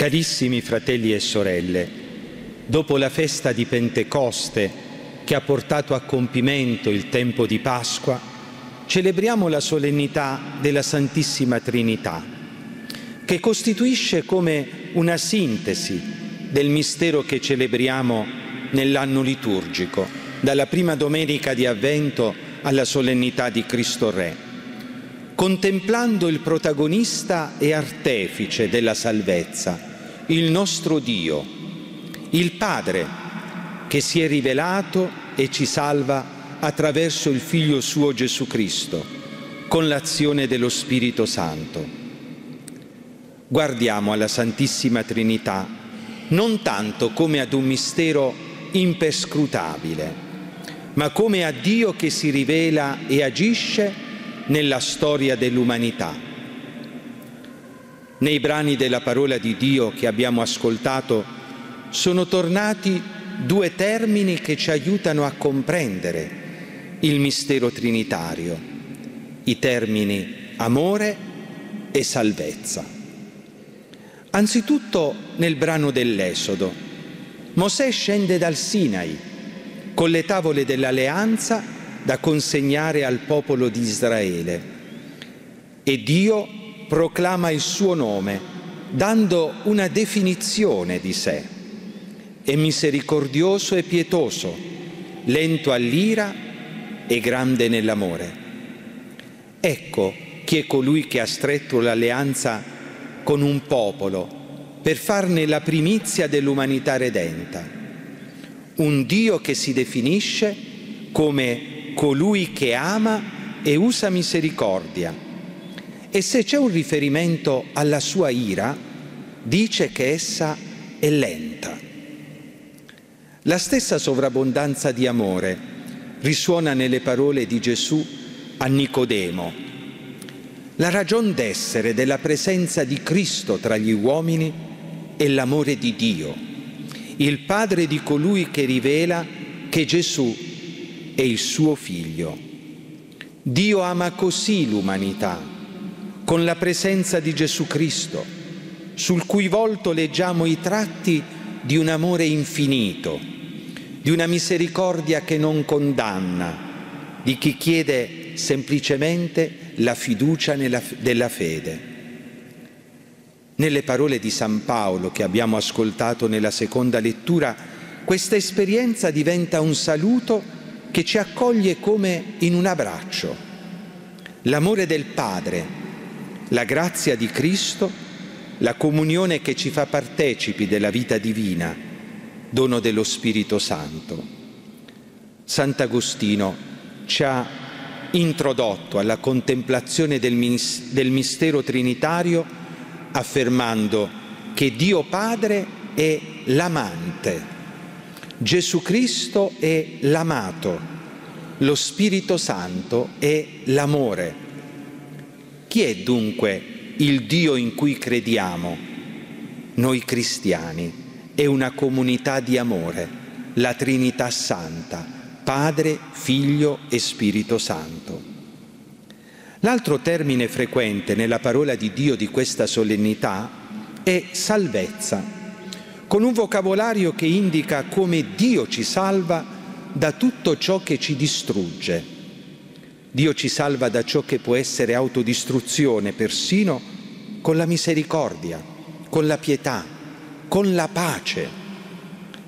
Carissimi fratelli e sorelle, dopo la festa di Pentecoste che ha portato a compimento il tempo di Pasqua, celebriamo la solennità della Santissima Trinità, che costituisce come una sintesi del mistero che celebriamo nell'anno liturgico, dalla prima domenica di Avvento alla solennità di Cristo Re, contemplando il protagonista e artefice della salvezza, il nostro Dio, il Padre, che si è rivelato e ci salva attraverso il Figlio suo Gesù Cristo, con l'azione dello Spirito Santo. Guardiamo alla Santissima Trinità non tanto come ad un mistero imperscrutabile, ma come a Dio che si rivela e agisce nella storia dell'umanità. Nei brani della parola di Dio che abbiamo ascoltato sono tornati due termini che ci aiutano a comprendere il mistero trinitario, i termini amore e salvezza. Anzitutto nel brano dell'Esodo, Mosè scende dal Sinai con le tavole dell'alleanza da consegnare al popolo di Israele e Dio proclama il suo nome dando una definizione di sé. È misericordioso e pietoso, lento all'ira e grande nell'amore. Ecco chi è colui che ha stretto l'alleanza con un popolo per farne la primizia dell'umanità redenta. Un Dio che si definisce come colui che ama e usa misericordia. E se c'è un riferimento alla sua ira, dice che essa è lenta. La stessa sovrabbondanza di amore risuona nelle parole di Gesù a Nicodemo. La ragion d'essere della presenza di Cristo tra gli uomini è l'amore di Dio, il Padre di colui che rivela che Gesù è il suo Figlio. Dio ama così l'umanità, con la presenza di Gesù Cristo, sul cui volto leggiamo i tratti di un amore infinito, di una misericordia che non condanna, di chi chiede semplicemente la fiducia della fede. Nelle parole di San Paolo che abbiamo ascoltato nella seconda lettura, questa esperienza diventa un saluto che ci accoglie come in un abbraccio. L'amore del Padre, la grazia di Cristo, la comunione che ci fa partecipi della vita divina, dono dello Spirito Santo. Sant'Agostino ci ha introdotto alla contemplazione del mistero trinitario affermando che Dio Padre è l'amante, Gesù Cristo è l'amato, lo Spirito Santo è l'amore. Chi è dunque il Dio in cui crediamo? Noi cristiani. È una comunità di amore, la Trinità Santa, Padre, Figlio e Spirito Santo. L'altro termine frequente nella parola di Dio di questa solennità è salvezza, con un vocabolario che indica come Dio ci salva da tutto ciò che ci distrugge. Dio ci salva da ciò che può essere autodistruzione, persino con la misericordia, con la pietà, con la pace.